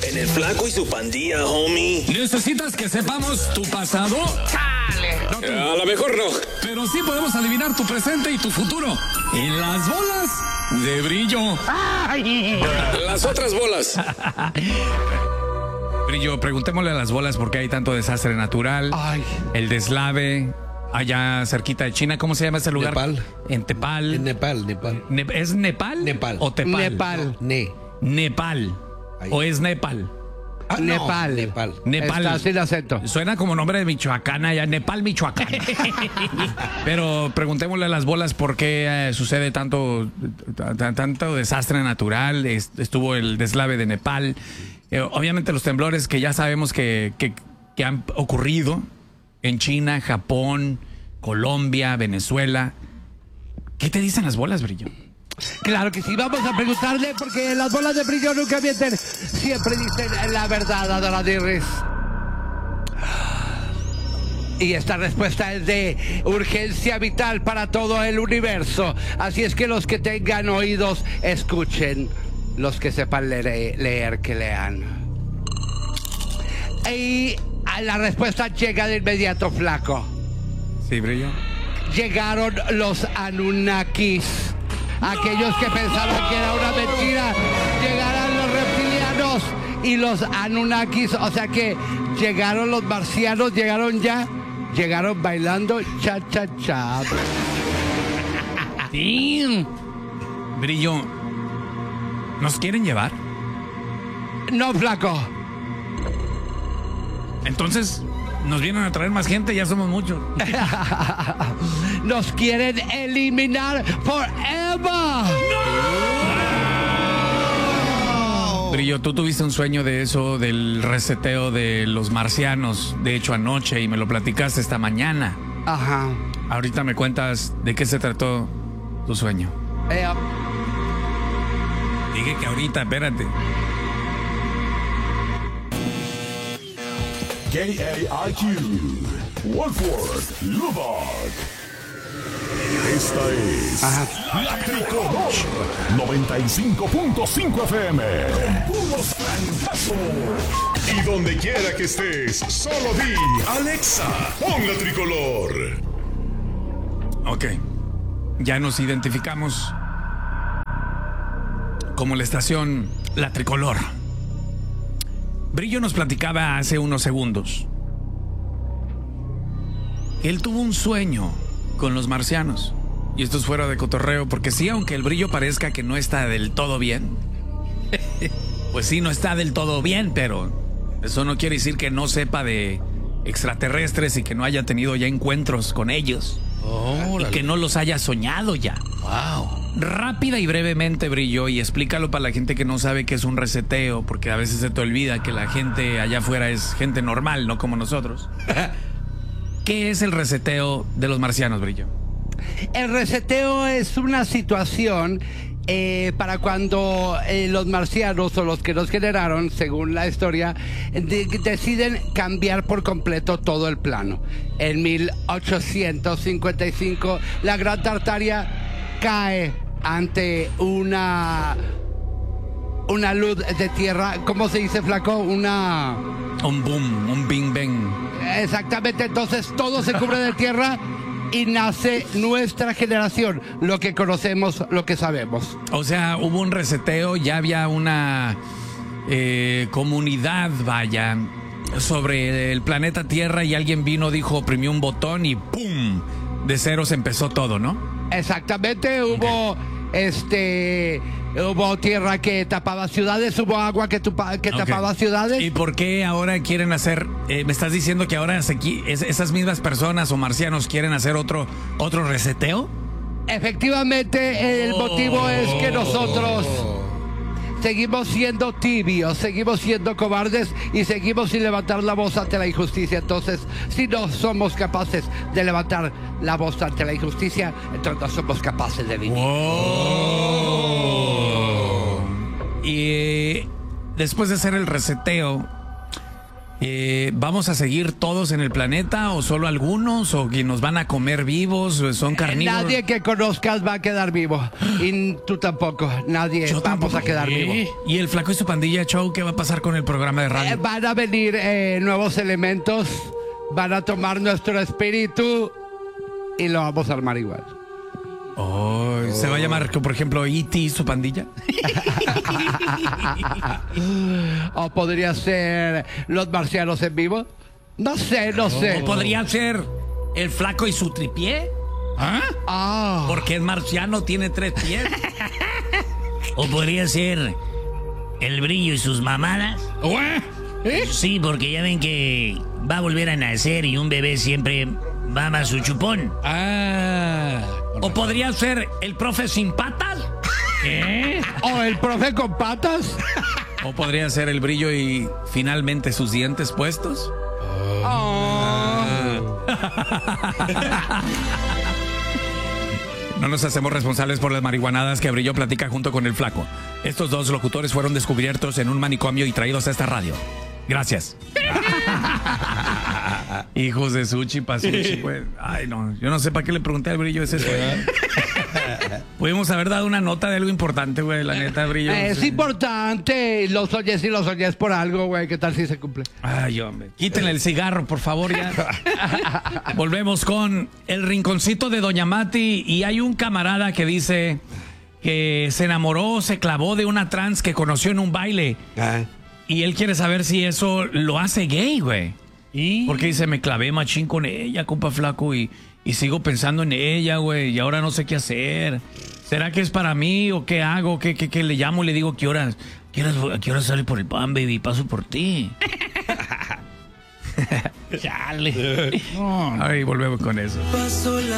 En el Flaco y su pandilla, homie. ¿Necesitas que sepamos tu pasado? ¡Chale! No, A lo mejor no. pero sí podemos adivinar tu presente y tu futuro. En las bolas de brillo. ¡Ay! Las otras bolas. Brillo, preguntémosle a las bolas por qué hay tanto desastre natural. Ay. El deslave allá cerquita de China. ¿Cómo se llama ese lugar? Nepal. En Tepal. En Nepal. ¿Es Nepal? Nepal. ¿O Tepal? Nepal. Nepal. Ahí. ¿O es Nepal? No, Nepal. Nepal. Está sin acento. Suena como nombre de Michoacán allá, Nepal, Michoacán. Pero preguntémosle a las bolas por qué sucede tanto desastre natural. Estuvo el deslave de Nepal. Obviamente los temblores que ya sabemos que han ocurrido en China, Japón, Colombia, Venezuela. ¿Qué te dicen las bolas, Brillo? Claro que sí, vamos a preguntarle porque las bolas de brillo nunca mienten. Siempre dicen la verdad, adoradores. Y esta respuesta es de urgencia vital para todo el universo. Así es que los que tengan oídos, escuchen. Los que sepan leer, que lean. Y la respuesta llega de inmediato, Flaco. Sí, Brillo. Llegaron los Anunnakis. Aquellos que pensaban que era una mentira, llegarán los reptilianos y los Anunnakis. O sea que llegaron los marcianos, llegaron bailando cha-cha-cha. Sí. Brillo, ¿nos quieren llevar? No, Flaco. Entonces, nos vienen a traer más gente, ya somos muchos. Nos quieren eliminar forever. Brillo, tú tuviste un sueño de eso, del reseteo de los marcianos, de hecho anoche, y me lo platicaste esta mañana. Ajá. Ahorita me cuentas de qué se trató tu sueño. Dije que ahorita, espérate. KAIQ, Wolford, Lubbock. Esta es La Tricolor 95.5 FM. Con puros flangazos. Y donde quiera que estés, solo di Alexa, pon La Tricolor. Ok, ya nos identificamos como la estación La Tricolor. Brillo nos platicaba hace unos segundos. Él tuvo un sueño con los marcianos. Y esto es fuera de cotorreo, porque sí, aunque el Brillo parezca que no está del todo bien, pues sí, no está del todo bien, pero eso no quiere decir que no sepa de extraterrestres y que no haya tenido ya encuentros con ellos. Y que no los haya soñado ya. Wow. Rápida y brevemente, Brillo, y explícalo para la gente que no sabe qué es un reseteo, porque a veces se te olvida que la gente allá afuera es gente normal, no como nosotros. ¿Qué es el reseteo de los marcianos, Brillo? El reseteo es una situación para cuando los marcianos o los que nos generaron, según la historia, deciden cambiar por completo todo el plano. En 1855, la Gran Tartaria cae ante una luz de tierra. ¿Cómo se dice, Flaco? Un boom, un bing bang. Exactamente, entonces todo se cubre de tierra y nace nuestra generación, lo que conocemos, lo que sabemos. O sea, hubo un reseteo, ya había una comunidad, vaya, sobre el planeta Tierra y alguien vino, dijo, oprimió un botón y ¡pum! De ceros empezó todo, ¿no? Exactamente, hubo hubo tierra que tapaba ciudades, hubo agua que tapaba ciudades. ¿Y por qué ahora quieren hacer, me estás diciendo que ahora esas mismas personas o marcianos quieren hacer otro reseteo? Efectivamente, el motivo es que nosotros seguimos siendo tibios, seguimos siendo cobardes y seguimos sin levantar la voz ante la injusticia. Entonces, si no somos capaces de levantar la voz ante la injusticia, entonces no somos capaces de vivir. Y después de hacer el reseteo, ¿Vamos a seguir todos en el planeta o solo algunos o que nos van a comer vivos? ¿Son carnívoros? Nadie que conozcas va a quedar vivo. Y tú tampoco. Nadie Yo vamos tampoco. a quedar vivo. ¿Y el Flaco y su pandilla show qué va a pasar con el programa de radio? Van a venir nuevos elementos. Van a tomar nuestro espíritu y lo vamos a armar igual. ¿Se va a llamar, por ejemplo, E.T. y su pandilla? O podría ser los marcianos en vivo. No sé. ¿O podría ser el Flaco y su tripié? Ah. Porque es marciano, tiene 3 pies. ¿O podría ser el Brillo y sus mamadas? Sí, porque ya ven que va a volver a nacer y un bebé siempre mama su chupón. ¿O podría ser el profe sin patas? ¿Qué? O el profe con patas. ¿O podría ser el Brillo y finalmente sus dientes puestos? No nos hacemos responsables por las marihuanadas que Brillo platica junto con el Flaco. Estos dos locutores fueron descubiertos en un manicomio y traídos a esta radio. Gracias. Hijos de Suchi, Pasuchi, pues. Ay, no. Yo no sé para qué le pregunté al Brillo ese güey. Pudimos haber dado una nota de algo importante, güey. La neta, Brillo. Es importante. Lo soñé si lo soñé por algo, güey. ¿Qué tal si se cumple? Ay, hombre. Quítenle el cigarro, por favor, ya. Volvemos con el rinconcito de Doña Mati. Y hay un camarada que dice que se enamoró, se clavó de una trans que conoció en un baile. Y él quiere saber si eso lo hace gay, güey. Porque dice, me clavé machín con ella, compa Flaco, y sigo pensando en ella, güey, y ahora no sé qué hacer. ¿Será que es para mí o qué hago? ¿Qué le llamo y le digo qué horas sale por el pan, baby? Paso por ti. Chale. Ay, volvemos con eso.